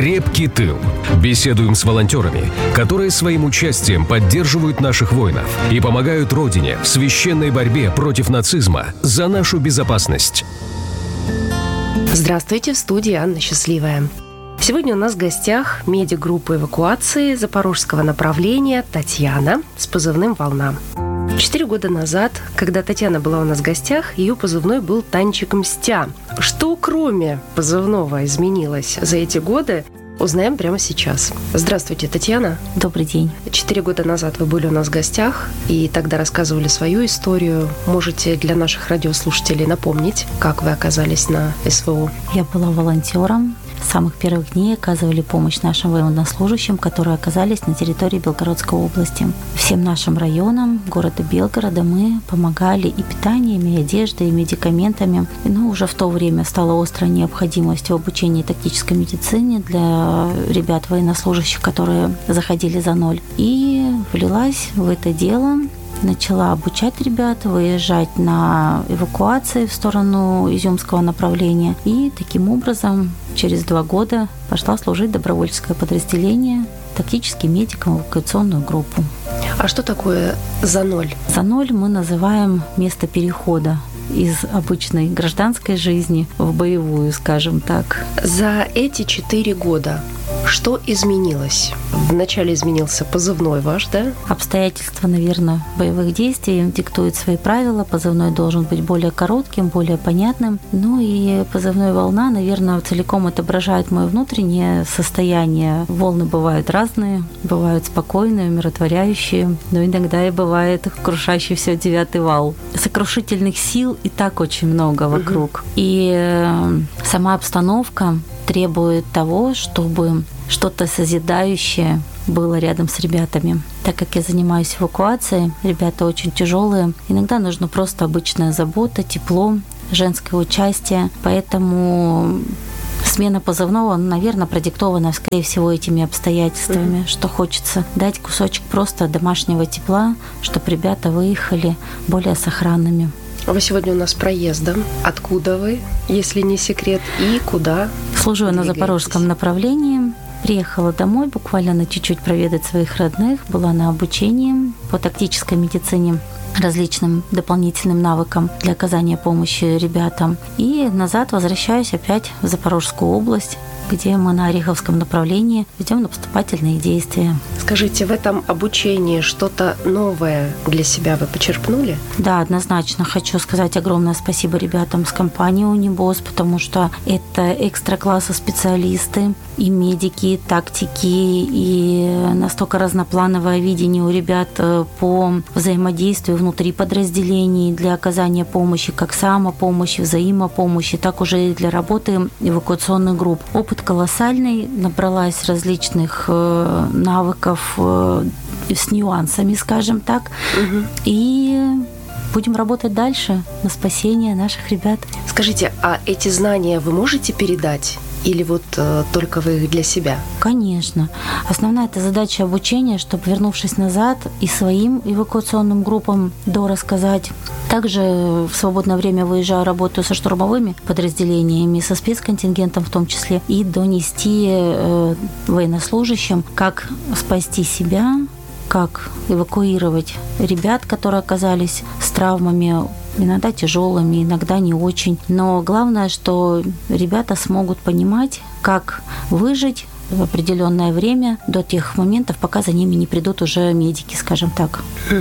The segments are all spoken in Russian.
Крепкий тыл. Беседуем с волонтерами, которые своим участием поддерживают наших воинов и помогают Родине в священной борьбе против нацизма за нашу безопасность. Здравствуйте, в студии Анна Счастливая. Сегодня у нас в гостях медик-группы эвакуации запорожского направления Татьяна с позывным «Волна». 4 года назад, когда Татьяна была у нас в гостях, ее позывной был «Танчик Мстя». Что кроме позывного изменилось за эти годы, узнаем прямо сейчас. Здравствуйте, Татьяна. Добрый день. 4 года назад вы были у нас в гостях и тогда рассказывали свою историю. Можете для наших радиослушателей напомнить, как вы оказались на СВО? Я была волонтером. С самых первых дней оказывали помощь нашим военнослужащим, которые оказались на территории Белгородской области. Всем нашим районам города Белгорода мы помогали и питанием, и одеждой, и медикаментами. Но уже в то время стала острая необходимость в обучении тактической медицине для ребят военнослужащих, которые заходили за ноль. И влилась в это дело. Начала обучать ребят, выезжать на эвакуации в сторону Изюмского направления. И таким образом через 2 года пошла служить в добровольческое подразделение тактическим медиком в эвакуационную группу. А что такое за ноль? За ноль мы называем место перехода из обычной гражданской жизни в боевую, скажем так. За эти 4 года что изменилось? Вначале изменился позывной ваш, да? Обстоятельства, наверное, боевых действий диктуют свои правила. Позывной должен быть более коротким, более понятным. Ну и позывной «Волна», наверное, целиком отображает мое внутреннее состояние. Волны бывают разные, бывают спокойные, умиротворяющие, но иногда и бывает крушащий все 9-й вал. Сокрушительных сил и так очень много вокруг. И сама обстановка требует того, чтобы что-то созидающее было рядом с ребятами. Так как я занимаюсь эвакуацией, ребята очень тяжелые, иногда нужно просто обычная забота, тепло, женское участие. Поэтому смена позывного, наверное, продиктована, скорее всего, этими обстоятельствами, что хочется дать кусочек просто домашнего тепла, чтобы ребята выехали более сохранными. Вы сегодня у нас проездом. Откуда вы, если не секрет, и куда? Служу на запорожском направлении. Приехала домой буквально на чуть-чуть проведать своих родных. Была на обучении по тактической медицине, различным дополнительным навыкам для оказания помощи ребятам. И назад возвращаюсь опять в Запорожскую область, где мы на Ореховском направлении ведем наступательные действия. Скажите, в этом обучении что-то новое для себя вы почерпнули? Да, однозначно. Хочу сказать огромное спасибо ребятам с компании «Унибос», потому что это экстра-класса специалисты, и медики, и тактики, и настолько разноплановое видение у ребят по взаимодействию внутри подразделений для оказания помощи, как самопомощи, взаимопомощи, так уже и для работы эвакуационных групп. Опыт колоссальный, набралась различных навыков с нюансами, скажем так, и будем работать дальше на спасение наших ребят. Скажите, а эти знания вы можете передать? Или вот только вы их для себя? Конечно. Основная это задача обучения, чтобы, вернувшись назад, и своим эвакуационным группам дорассказать. Также в свободное время выезжаю, работаю со штурмовыми подразделениями, со спецконтингентом в том числе, и донести военнослужащим, как спасти себя, как эвакуировать ребят, которые оказались с травмами, иногда тяжелыми, иногда не очень. Но главное, что ребята смогут понимать, как выжить в определенное время до тех моментов, пока за ними не придут уже медики, скажем так.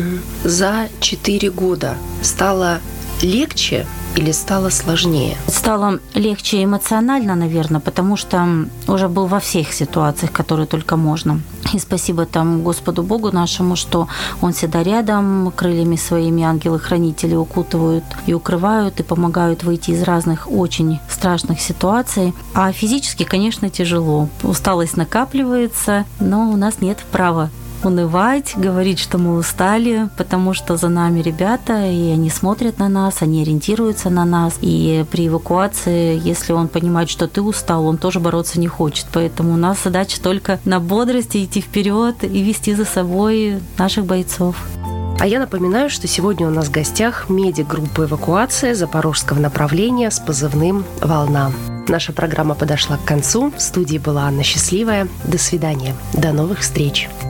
За 4 года стало легче или стало сложнее? Стало легче эмоционально, наверное, потому что уже был во всех ситуациях, которые только можно. И спасибо там Господу Богу нашему, что Он всегда рядом, крыльями своими ангелы-хранители укутывают и укрывают, и помогают выйти из разных очень страшных ситуаций. А физически, конечно, тяжело. Усталость накапливается, но у нас нет права унывать, говорить, что мы устали, потому что за нами ребята, и они смотрят на нас, они ориентируются на нас. И при эвакуации, если он понимает, что ты устал, он тоже бороться не хочет. Поэтому у нас задача только на бодрости идти вперед и вести за собой наших бойцов. А я напоминаю, что сегодня у нас в гостях медик группы эвакуации запорожского направления с позывным «Волна». Наша программа подошла к концу. В студии была Анна Счастливая. До свидания. До новых встреч.